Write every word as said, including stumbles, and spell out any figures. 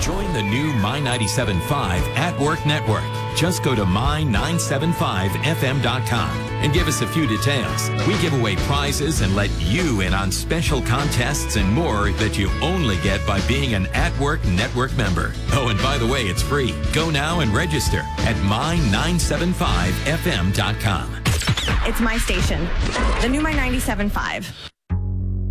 Join the new My ninety-seven point five At Work Network. Just go to my nine seven five f m dot com and give us a few details. We give away prizes and let you in on special contests and more that you only get by being an At Work Network member. Oh, and by the way, it's free. Go now and register at my nine seven five f m dot com. It's my station. The new My ninety-seven point five.